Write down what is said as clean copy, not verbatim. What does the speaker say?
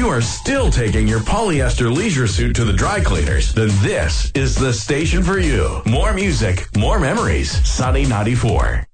you are still taking your polyester leisure suit to the dry cleaners, then this is the station for you. More music, more memories. Sunny 94.